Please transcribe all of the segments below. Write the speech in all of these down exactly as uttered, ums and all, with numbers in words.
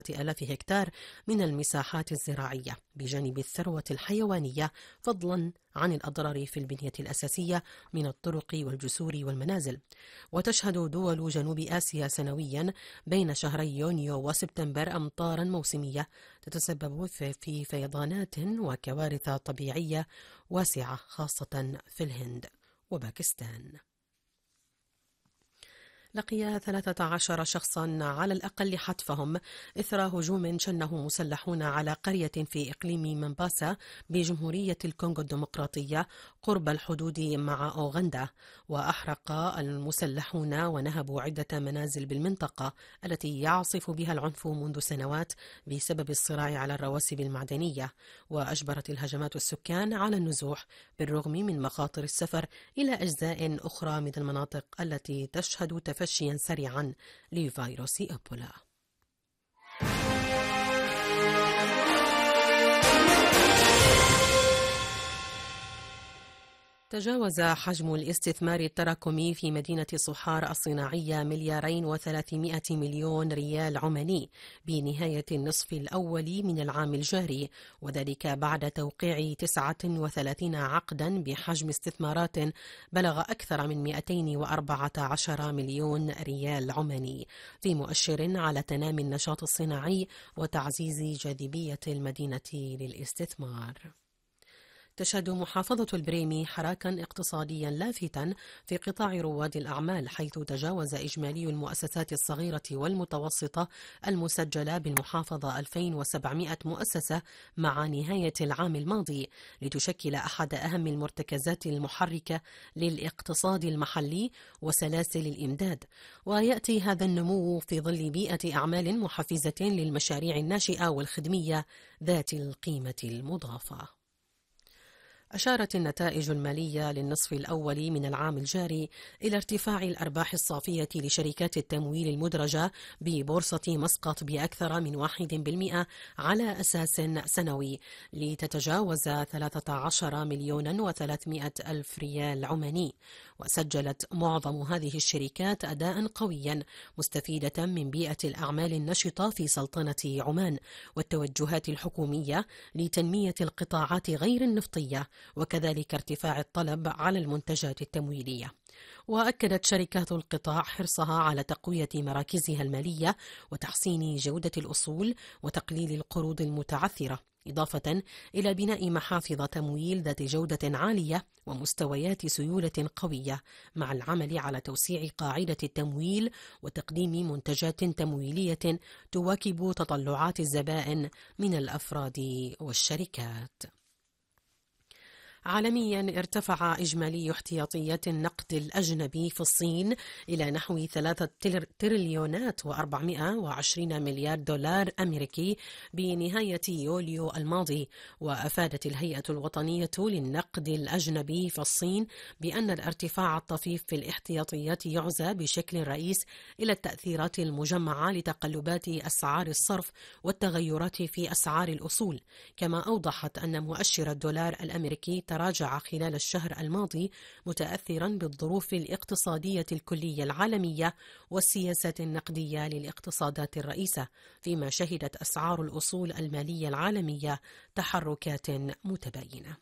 آلاف هكتار من المساحات الزراعية بجانب الثروة الحيوانية، فضلا عن الأضرار في البنية الأساسية من الطرق والجسور والمنازل. وتشهد دول جنوب آسيا سنويا بين شهري يونيو وسبتمبر أمطارا موسمية تتسبب في فيضانات وكوارث طبيعية واسعة، خاصة في الهند وباكستان. لقي ثلاثة عشر شخصا على الأقل حتفهم إثر هجوم شنه مسلحون على قرية في إقليم منباسا بجمهورية الكونغو الديمقراطية قرب الحدود مع أوغندا. وأحرق المسلحون ونهبوا عدة منازل بالمنطقة التي يعصف بها العنف منذ سنوات بسبب الصراع على الرواسب المعدنية. وأجبرت الهجمات السكان على النزوح بالرغم من مخاطر السفر إلى أجزاء أخرى من المناطق التي تشهد تفشيا سريعا لفيروس إيبولا. تجاوز حجم الاستثمار التراكمي في مدينة صحار الصناعية مليارين وثلاثمائة مليون ريال عماني بنهاية النصف الأول من العام الجاري، وذلك بعد توقيع تسعة وثلاثين عقدا بحجم استثمارات بلغ أكثر من مئتين وأربعة عشر مليون ريال عماني، في مؤشر على تنامي النشاط الصناعي وتعزيز جاذبية المدينة للاستثمار. تشهد محافظة البريمي حراكا اقتصاديا لافتا في قطاع رواد الأعمال، حيث تجاوز إجمالي المؤسسات الصغيرة والمتوسطة المسجلة بالمحافظة ألفين وسبعمائة مؤسسة مع نهاية العام الماضي، لتشكل أحد أهم المرتكزات المحركة للاقتصاد المحلي وسلاسل الإمداد. ويأتي هذا النمو في ظل بيئة أعمال محفزة للمشاريع الناشئة والخدمية ذات القيمة المضافة. أشارت النتائج المالية للنصف الأول من العام الجاري إلى ارتفاع الأرباح الصافية لشركات التمويل المدرجة ببورصة مسقط بأكثر من واحد بالمئة على أساس سنوي، لتتجاوز ثلاثة عشر مليون وثلاثمائة ألف ريال عماني. وسجلت معظم هذه الشركات أداء قويا مستفيدة من بيئة الأعمال النشطة في سلطنة عمان والتوجهات الحكومية لتنمية القطاعات غير النفطية، وكذلك ارتفاع الطلب على المنتجات التمويلية. وأكدت شركات القطاع حرصها على تقوية مراكزها المالية وتحسين جودة الأصول وتقليل القروض المتعثرة، إضافة إلى بناء محافظ تمويل ذات جودة عالية ومستويات سيولة قوية، مع العمل على توسيع قاعدة التمويل وتقديم منتجات تمويلية تواكب تطلعات الزبائن من الأفراد والشركات. عالميا ارتفع إجمالي احتياطيات النقد الأجنبي في الصين إلى نحو ثلاثة تريليونات وأربعمائة وعشرين مليار دولار أمريكي بنهاية يوليو الماضي. وأفادت الهيئة الوطنية للنقد الأجنبي في الصين بأن الارتفاع الطفيف في الاحتياطيات يعزى بشكل رئيس إلى التأثيرات المجمعة لتقلبات أسعار الصرف والتغيرات في أسعار الأصول. كما أوضحت أن مؤشر الدولار الأمريكي تراجع خلال الشهر الماضي متأثرا بالظروف الاقتصادية الكلية العالمية والسياسات النقدية للاقتصادات الرئيسة، فيما شهدت أسعار الأصول المالية العالمية تحركات متباينة.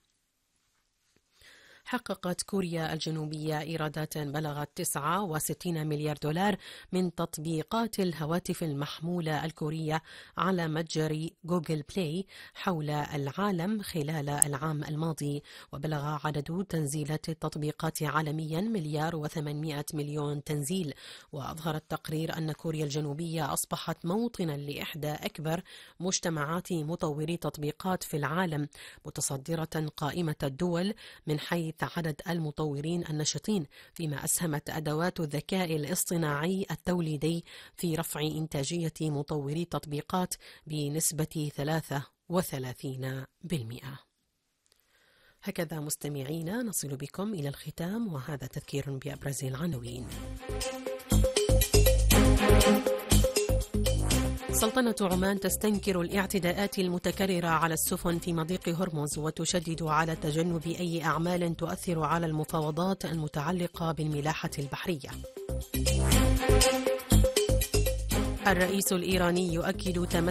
حققت كوريا الجنوبية إيرادات بلغت تسعة وستين مليار دولار من تطبيقات الهواتف المحمولة الكورية على متجر جوجل بلاي حول العالم خلال العام الماضي، وبلغ عدد تنزيلات التطبيقات عالميا مليار وثمانمائة مليون تنزيل. وأظهر التقرير أن كوريا الجنوبية أصبحت موطنا لإحدى أكبر مجتمعات مطوري تطبيقات في العالم، متصدرة قائمة الدول من حيث عدد المطورين النشطين، فيما أسهمت أدوات الذكاء الاصطناعي التوليدي في رفع إنتاجية مطوري التطبيقات بنسبة ثلاثة وثلاثين بالمئة. هكذا مستمعينا نصل بكم إلى الختام، وهذا تذكير بأبرز العناوين. سلطنة عمان تستنكر الاعتداءات المتكررة على السفن في مضيق هرمز، وتشدد على تجنب أي أعمال تؤثر على المفاوضات المتعلقة بالملاحة البحرية. الرئيس الإيراني يؤكد تمسك